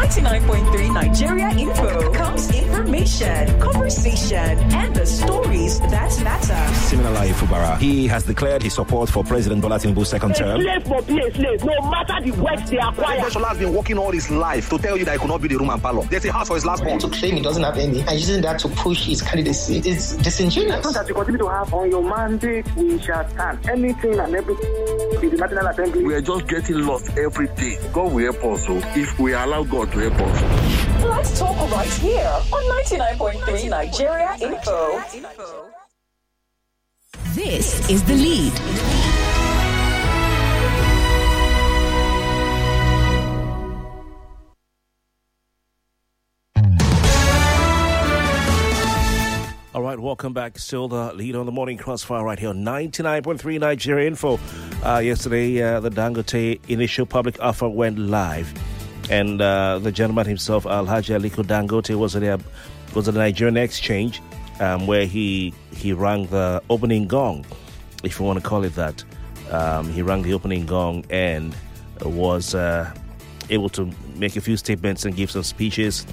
99.3 Nigeria Info comes information, conversation, and the stories that matter. Siminalayi Fubara, he has declared his support for President Bola Tinubu's second term. Slave for be a slave, no matter the wealth they acquire. Shola has been working all his life to tell you that he could not be the room and parlor. There's a house for his last born. To claim he doesn't have any and using that to push his candidacy is disingenuous. That you continue to have on your mandate, we shall stand. Anything and everything in the National Assembly. We are just getting lost every day. God will help us, so if we allow God to help us. Let's talk right here on 99.3 Nigeria Info. This is The Lead. All right, welcome back. Still the Lead on the Morning Crossfire right here on 99.3 Nigeria Info. Yesterday, the Dangote initial public offer went live. And the gentleman himself, Alhaji Aliko Dangote, was at the Nigerian Exchange where he rang the opening gong, if you want to call it that. He rang the opening gong and was able to make a few statements and give some speeches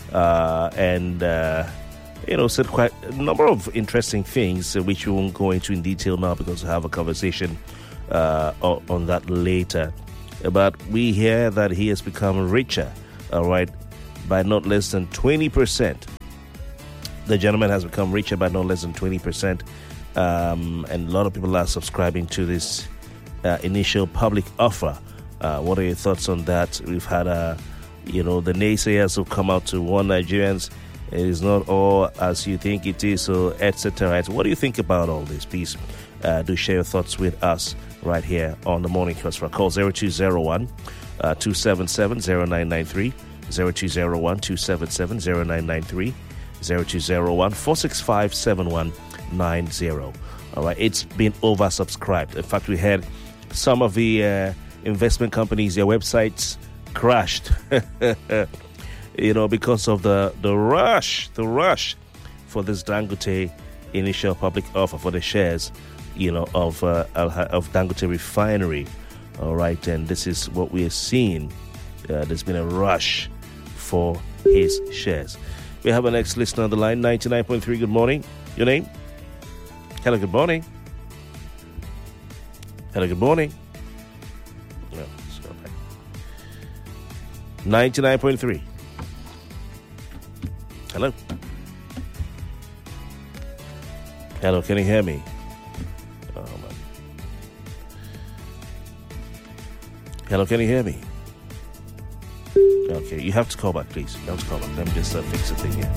said quite a number of interesting things, which we won't go into in detail now because we'll have a conversation on that later. But we hear that he has become richer, all right, by not less than 20%. The gentleman has become richer by not less than 20%. And a lot of people are subscribing to this initial public offer. What are your thoughts on that? We've had, the naysayers who come out to warn Nigerians. It is not all as you think it is, so etc. What do you think about all this? Please do share your thoughts with us right here on the Morning Crossfire. Call 0201 277 0993, 0201 277 0993, 0201 465 7190. All right, it's been oversubscribed. In fact, we had some of the investment companies, their websites crashed. Because of the rush for this Dangote initial public offer for the shares, of Dangote Refinery. All right, and this is what we are seeing. There's been a rush for his shares. We have our next listener on the line, 99.3. Good morning. Your name? Hello, good morning. Hello, good morning. No, let's go back. 99.3. Hello? Hello, can you hear me? Oh, man. Hello, can you hear me? Okay, you have to call back, please. You have to call back. Let me just fix the thing here.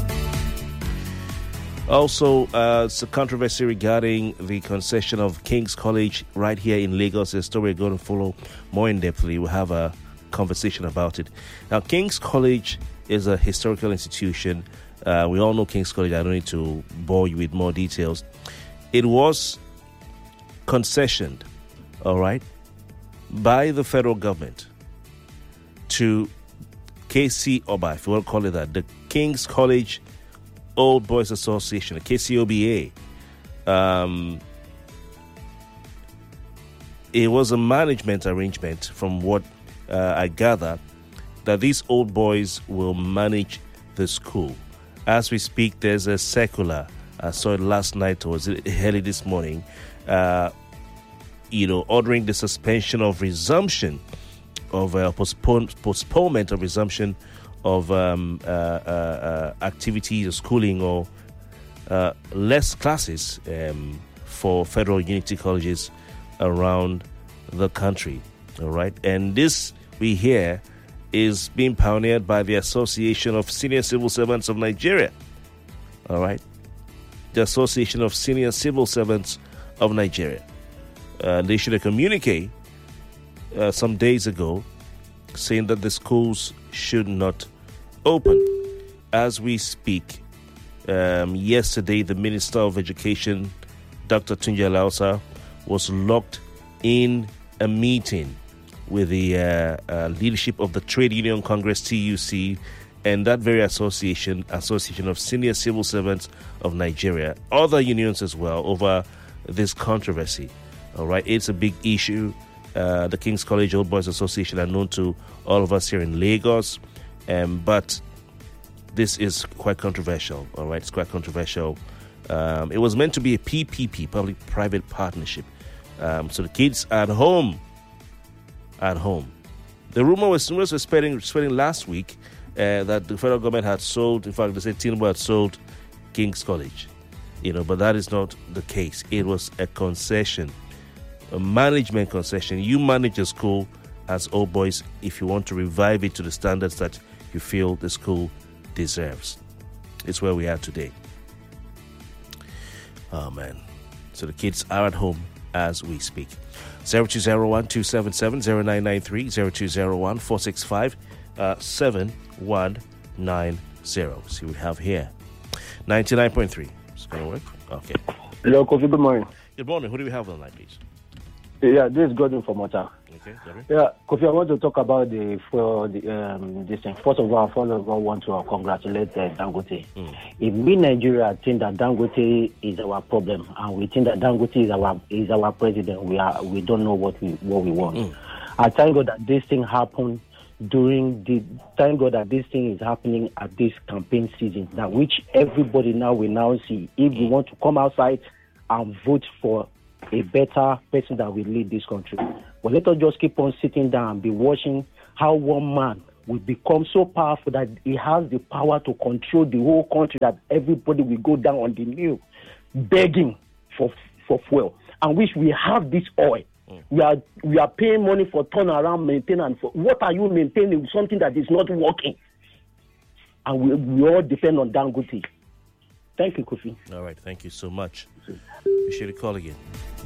Also, it's a controversy regarding the concession of King's College right here in Lagos. A story we're going to follow more in-depthly. We'll have a conversation about it. Now, King's College is a historical institution. We all know King's College. I don't need to bore you with more details. It was concessioned, all right, by the federal government to KC Oba, if you want to call it that, the King's College Old Boys Association, the KCOBA. It was a management arrangement, from what I gather, that these old boys will manage the school. As we speak, there's a circular. I saw it last night, or was it early this morning, ordering the suspension of resumption of postponement of resumption of activities or schooling or less classes for federal unity colleges around the country. All right. And this, we hear, is being pioneered by the Association of Senior Civil Servants of Nigeria. All right. The Association of Senior Civil Servants of Nigeria. They issued a communique some days ago saying that the schools should not open. As we speak, yesterday, the Minister of Education, Dr. Tunji Alausa, was locked in a meeting with the leadership of the Trade Union Congress, TUC, and that very Association of Senior Civil Servants of Nigeria, other unions as well, over this controversy. All right, it's a big issue. The King's College Old Boys Association are known to all of us here in Lagos, But this is quite controversial, all right? It's quite controversial. It was meant to be a PPP, public-private partnership. So the kids at home. The rumors were spreading last week that the federal government had sold, in fact, they said Tinubu had sold King's College. But that is not the case. It was a concession, a management concession. You manage a school as Old Boys if you want to revive it to the standards that you feel the school deserves. It's where we are today. Oh, man. So the kids are at home as we speak. 0201-277-0993, 0201-465-7190. See what we have here. 99.3. It's going to work? Okay. Hello, Kofi. Good morning. Good morning. Who do we have on the line, please? Yeah, this is Gordon from Mota. Okay, Gordon. Yeah, Kofi, I want to talk about this thing. First of all, I want to congratulate Dangote. If we Nigeria think that Dangote is our problem, and we think that Dangote is our president, we don't know what we want. I thank God that this thing happened thank God that this thing is happening at this campaign season, that which everybody now will now see. If we want to come outside and vote for a better person that will lead this country. But let us just keep on sitting down and be watching how one man will become so powerful that he has the power to control the whole country, that everybody will go down on the knee begging for fuel. And which we have this oil. We are paying money for turnaround maintenance. What are you maintaining? Something that is not working. And we all depend on Dangote. Thank you, Kofi. All right, thank you so much. Appreciate the call again.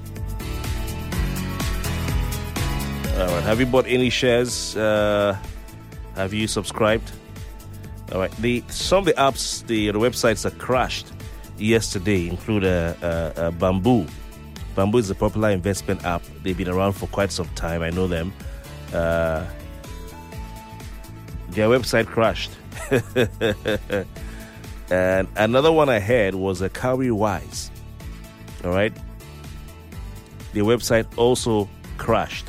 All right, have you bought any shares? Have you subscribed? All right, some of the apps, the websites that crashed yesterday include Bamboo. Bamboo is a popular investment app. They've been around for quite some time. I know them. Their website crashed. And another one I heard was a Cowrywise. All right. The website also crashed.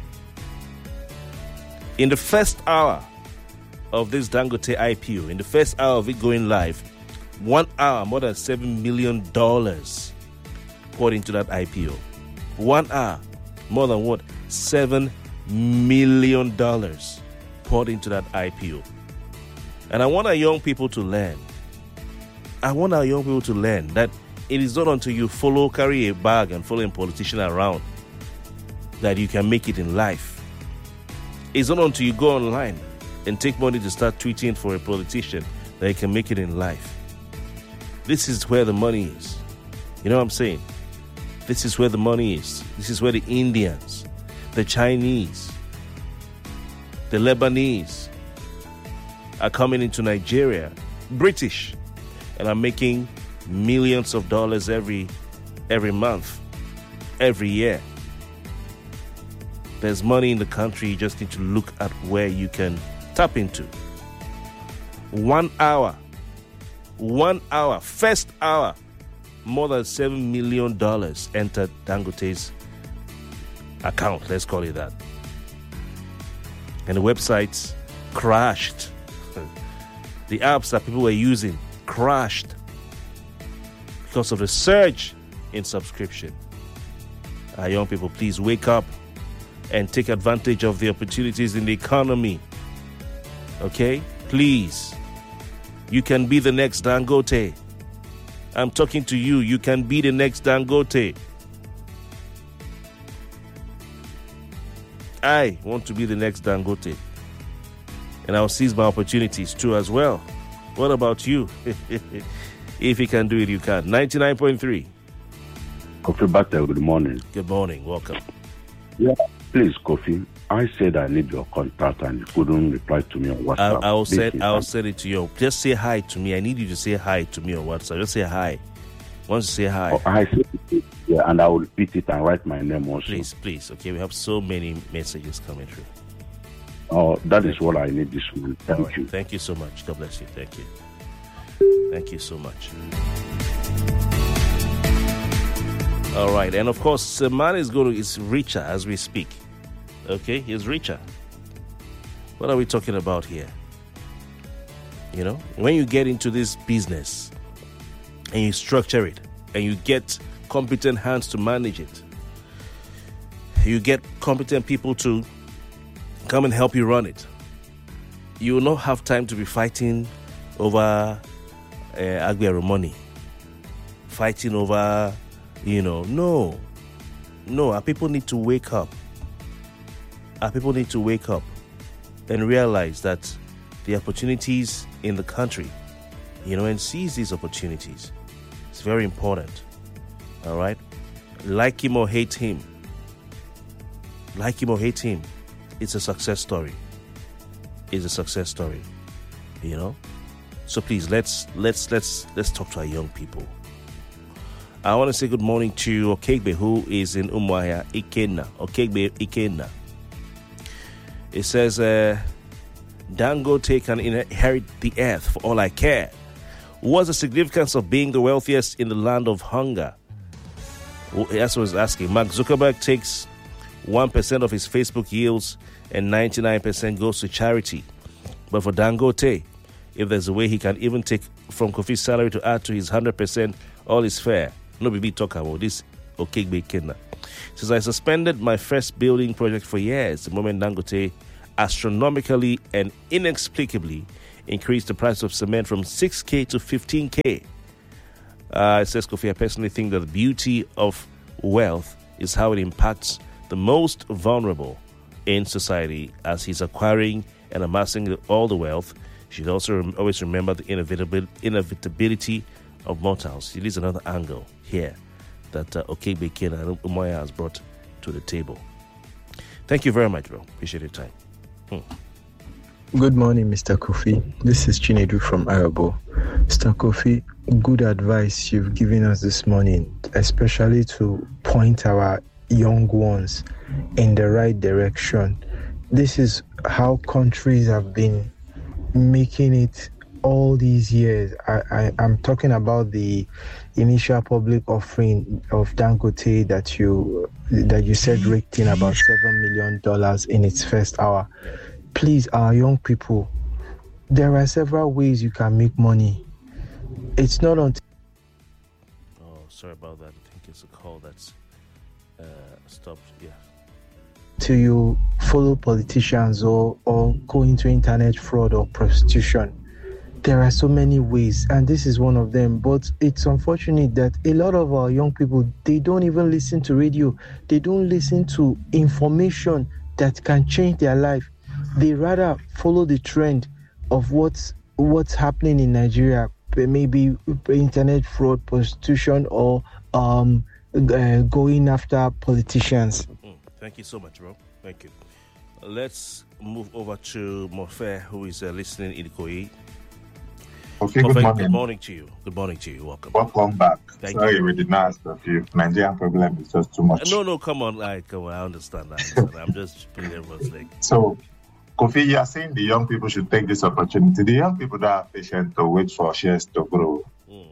In the first hour of this Dangote IPO, in the first hour of it going live, 1 hour, more than $7 million poured into that IPO. 1 hour, more than what? $7 million poured into that IPO. And I want our young people to learn. That it is not until you carry a bag and follow a politician around that you can make it in life. It's not until you go online and take money to start tweeting for a politician that you can make it in life. This is where the money is. You know what I'm saying? This is where the money is. This is where the Indians, the Chinese, the Lebanese are coming into Nigeria, British, and are making millions of dollars every month, every year. There's money in the country. You just need to look at where you can tap into. 1 hour, first hour, more than $7 million entered Dangote's account, let's call it that. And the websites crashed. The apps that people were using crashed because of the surge in subscription. Our young people, please wake up and take advantage of the opportunities in the economy. Okay? Please. You can be the next Dangote. I'm talking to you. You can be the next Dangote. I want to be the next Dangote. And I'll seize my opportunities too as well. What about you? If you can do it, you can. 99.3. Kofi Battle, good morning. Good morning. Welcome. Yeah, please, Kofi. I said I need your contact and you couldn't reply to me on WhatsApp. I'll send it to you. Just say hi to me. I need you to say hi to me on WhatsApp. Just say hi. Once you say hi. Oh, I said it, yeah, and I will repeat it and write my name also. Please. Okay, we have so many messages coming through. Oh, that is what I need this morning. Thank you. Thank you so much. God bless you. Thank you. Thank you so much. All right, and of course, the man is richer as we speak. Okay, he's richer. What are we talking about here? You know, when you get into this business and you structure it and you get competent hands to manage it, you get competent people to come and help you run it, you will not have time to be fighting over Agbero money, fighting over, no. Our people need to wake up. Our people need to wake up and realize that the opportunities in the country, and seize these opportunities. It's very important. All right? Like him or hate him. It's a success story. It's a success story. So please let's talk to our young people. I want to say good morning to Okegbe, who is in Umuahia, Ikenna. Okegbe Ikenna. It says, Dangote can inherit the earth for all I care. What's the significance of being the wealthiest in the land of hunger? That's what I was asking. Mark Zuckerberg takes 1% of his Facebook yields and 99% goes to charity. But for Dangote, if there's a way he can even take from Kofi's salary to add to his 100%, all is fair. No baby talk about this. Okegbe Ikenna says, I suspended my first building project for years the moment Dangote astronomically and inexplicably increased the price of cement from 6K to 15K. It says, Kofi, I personally think that the beauty of wealth is how it impacts the most vulnerable in society. As he's acquiring and amassing all the wealth, you should also always remember the inevitability of mortals. It is another angle here that Okegbe Ikenna and Umuahia has brought to the table. Thank you very much, bro. Appreciate your time. Good morning, Mr. Kofi. This is Chinedu from Arabo. Mr. Kofi, good advice you've given us this morning, especially to point our young ones in the right direction. This is how countries have been making it all these years. I'm talking about the initial public offering of Dangote that you said raked in about $7 million in its first hour. Please, our young people, there are several ways you can make money. It's not until... Oh, sorry about that. I think it's a call that's stopped. Yeah. Till you follow politicians or go into internet fraud or prostitution. There are so many ways, and this is one of them. But it's unfortunate that a lot of our young people, they don't even listen to radio. They don't listen to information that can change their life. They rather follow the trend of what's happening in Nigeria, maybe internet fraud, prostitution, or going after politicians. Thank you so much, bro. Thank you. Let's move over to Mofe, who is listening in Ikoyi. Okay, good morning. Good morning to you. Good morning to you. Welcome. Welcome back. Sorry, we did not ask of you. Nigerian problem is just too much. No, come on. I understand that. I'm just putting everyone's leg. So, Kofi, you are saying the young people should take this opportunity. The young people that are patient to wait for shares to grow.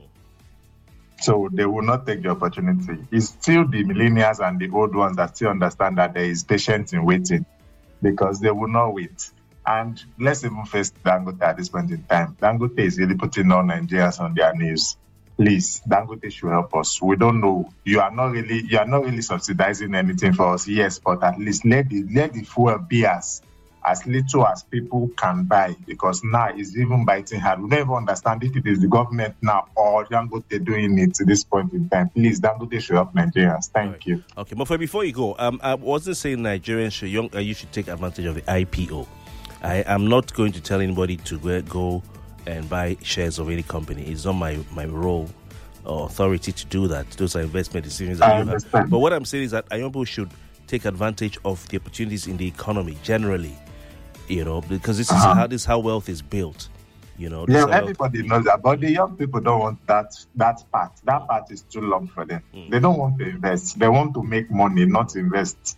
So they will not take the opportunity. It's still the millennials and the old ones that still understand that there is patience in waiting because they will not wait. And let's even face Dangote at this point in time. Dangote is really putting all Nigerians on their knees. Please, Dangote should help us. We don't know. You are not really subsidizing anything for us. Yes, but at least let the fuel be as little as people can buy, because now it's even biting hard. We don't even understand if it is the government now or Dangote doing it to this point in time. Please, Dangote should help Nigerians. Thank you. Okay, but before you go, I wasn't saying Nigerians you should take advantage of the IPO. I am not going to tell anybody to go and buy shares of any company. It's not my role or authority to do that. Those are investment decisions that you have. But what I'm saying is that young people should take advantage of the opportunities in the economy generally, because this is how wealth is built. Everybody knows that, but the young people don't want that part. That part is too long for them. They don't want to invest. They want to make money, not invest.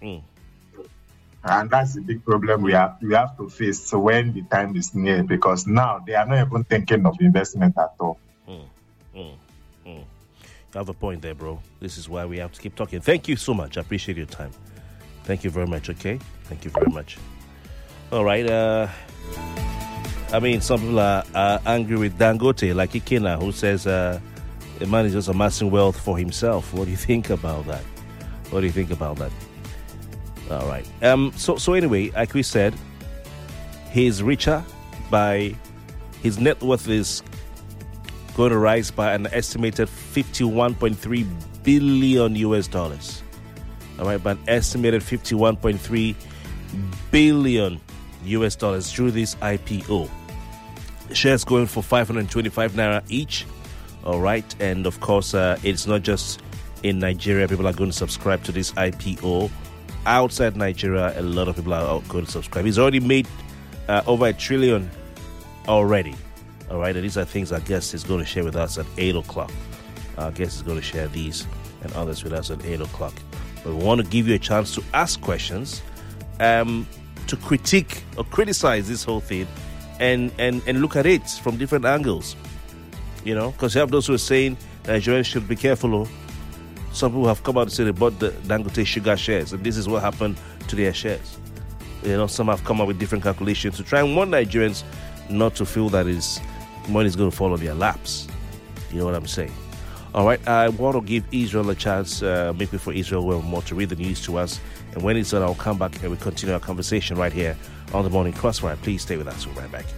And that's the big problem we have to face when the time is near, because now they are not even thinking of investment at all. You have a point there, bro. This is why we have to keep talking. Thank you so much. I appreciate your time. Thank you very much, okay? Thank you very much. All right. I mean, some people are angry with Dangote, like Ikena, who says the man is just amassing wealth for himself. What do you think about that? All right. So anyway, like we said, he's richer by his net worth is going to rise by an estimated $51.3 billion US. All right, by an estimated $51.3 billion US through this IPO. Shares going for 525 naira each. All right, and of course, it's not just in Nigeria. People are going to subscribe to this IPO. Outside Nigeria, a lot of people are going to subscribe. He's already made over $1 trillion already. All right, and these are things I guess is going to share with us at 8 o'clock. I guess he's going to share these and others with us at 8 o'clock. But we want to give you a chance to ask questions, to critique or criticize this whole thing, and look at it from different angles. You know, because you have those who are saying Nigerians should be careful. Some people have come out and said they bought the Dangote Sugar shares, and this is what happened to their shares. You know, some have come up with different calculations to try and warn Nigerians not to feel that money is going to fall on their laps. You know what I'm saying? All right, I want to give Israel a chance, maybe for Israel well more to read the news to us. And when it's done, I'll come back and we'll continue our conversation right here on the Morning Crossfire. Please stay with us. We'll be right back.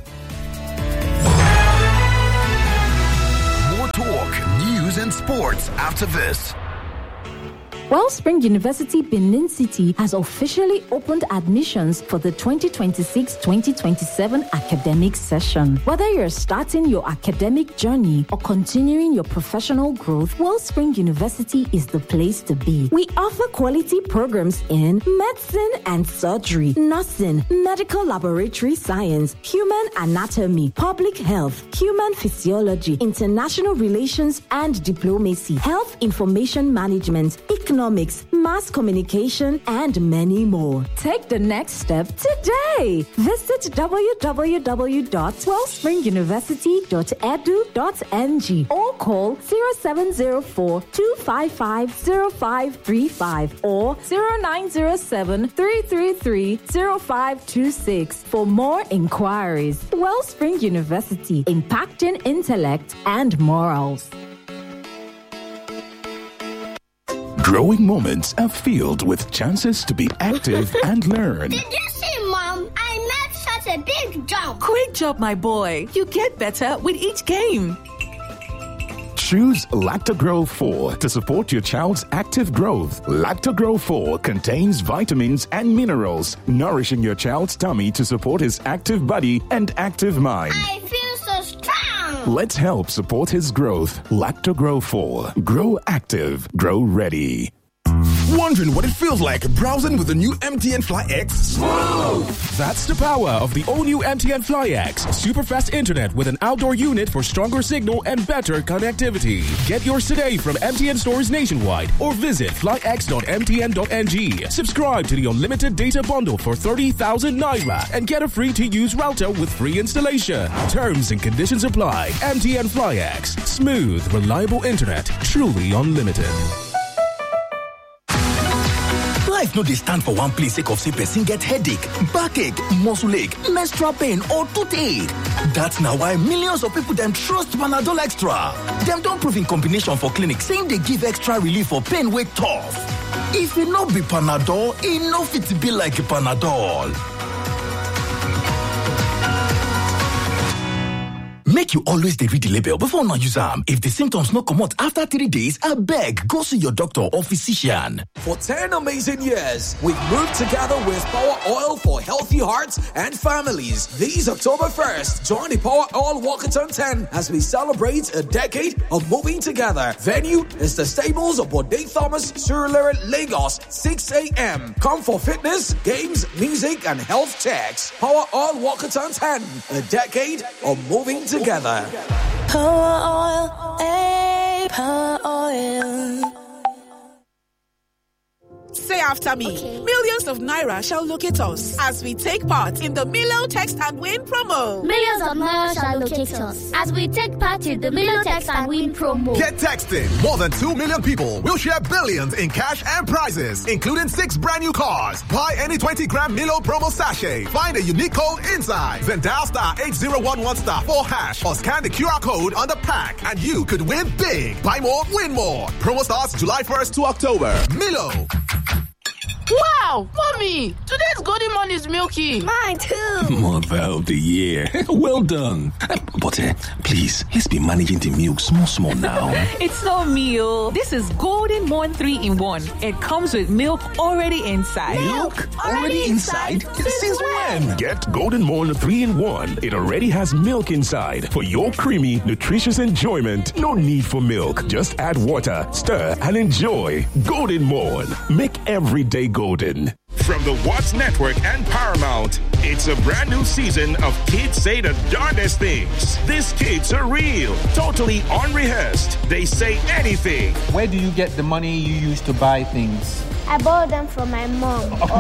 More talk, news, and sports after this. Wellspring University Benin City has officially opened admissions for the 2026-2027 academic session. Whether you're starting your academic journey or continuing your professional growth, Wellspring University is the place to be. We offer quality programs in medicine and surgery, nursing, medical laboratory science, human anatomy, public health, human physiology, international relations and diplomacy, health information management, economics, mass communication, and many more. Take the next step today. Visit www.wellspringuniversity.edu.ng or call 0704-255-0535 or 0907-333-0526 for more inquiries. Wellspring University, impacting intellect and morals. Growing moments are filled with chances to be active and learn. Did you see, Mom? I made such a big jump. Great job, my boy. You get better with each game. Choose Lactogro 4 to support your child's active growth. Lactogro 4 contains vitamins and minerals, nourishing your child's tummy to support his active body and active mind. I feel so strong. Let's help support his growth. Lactogro 4. Grow active. Grow ready. Wondering what it feels like browsing with the new MTN Fly X? Smooth! That's the power of the all-new MTN Fly X. Super fast internet with an outdoor unit for stronger signal and better connectivity. Get yours today from MTN stores nationwide or visit flyx.mtn.ng. Subscribe to the unlimited data bundle for 30,000 Naira and get a free-to-use router with free installation. Terms and conditions apply. MTN Fly X. Smooth, reliable internet. Truly unlimited. Life no dey stand for one place sake of say person get headache, backache, muscle ache, menstrual pain or toothache. That's now why millions of people dem trust Panadol Extra. Dem don prove in combination for clinic saying they give extra relief for pain wey tough. If e no be Panadol, e no fit be like Panadol. Make you always dey read the label before una use am. If the symptoms no comot after 3 days, abeg go see your doctor or physician. For 10 amazing years, we've moved together with Power Oil for healthy hearts and families. This October 1st, join the Power Oil Walkathon 10 as we celebrate a decade of moving together. Venue is the stables of Bode Thomas, Surulere, Lagos, 6 a.m. Come for fitness, games, music, and health checks. Power Oil Walkathon 10, a decade of moving together. Power Oil, Power Oil. Say after me. Okay. Millions of Naira shall locate us as we take part in the Milo Text and Win promo. Millions of Naira shall locate us as we take part in the Milo Text and Win promo. Get texting. More than 2 million people will share billions in cash and prizes, including 6 brand new cars. Buy any 20-gram Milo promo sachet. Find a unique code inside. Then dial star 8011 star 4 hash or scan the QR code on the pack and you could win big. Buy more, win more. Promo starts July 1st to October. Milo. Wow, mommy, today's golden morn is milky. Mine too. Mother of the year. Well done. But please, let's be managing the milk small now. It's not meal. This is Golden Morn 3-in-1. It comes with milk already inside. Milk already inside? Since when? Get Golden Morn 3-in-1. It already has milk inside for your creamy, nutritious enjoyment. No need for milk. Just add water, stir, and enjoy. Golden Morn. Make every day golden. From the Watts Network and Paramount, it's a brand new season of Kids Say the Darndest Things. These kids are real, totally unrehearsed. They say anything. Where do you get the money you use to buy things? I borrowed them from my mom.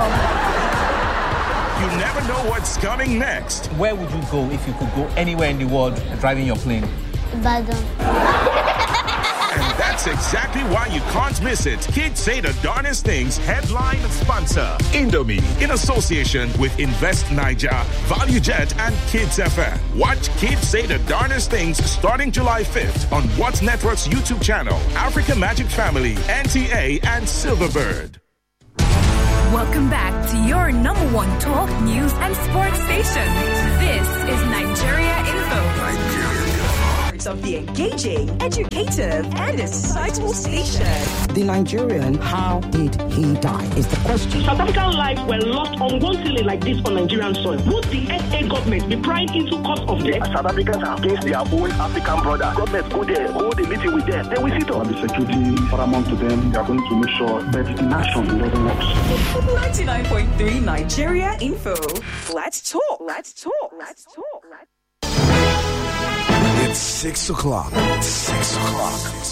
You never know what's coming next. Where would you go if you could go anywhere in the world driving your plane? Ibadan. And that's exactly why you can't miss it. Kids Say the Darndest Things headline sponsor Indomie in association with Invest Niger, ValueJet, and Kids FM. Watch Kids Say the Darndest Things starting July 5th on Watts Network's YouTube channel, Africa Magic Family, NTA, and Silverbird. Welcome back to your number one talk, news, and sports station. This is Nigeria Info. Of the engaging, educative, and insightful station. The Nigerian, how did he die? Is the question. South African lives were lost on one ceiling like this on Nigerian soil. Would the SA government be prying into cause of death? South Africans are against their own African brothers. Governments go there, hold a meeting with them. Then we sit on. The security paramount to them. They are going to make sure that inaction doesn't work. 99.3 Nigeria Info. Let's talk. Let's talk. Let's talk. It's 6 o'clock. 6 o'clock.